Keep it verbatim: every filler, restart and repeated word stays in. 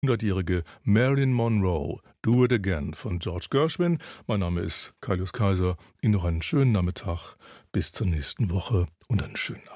hundertjährige Marilyn Monroe, Do It Again von George Gershwin. Mein Name ist Kaius Kaiser. Ihnen noch einen schönen Nachmittag. Bis zur nächsten Woche und einen schönen Abend.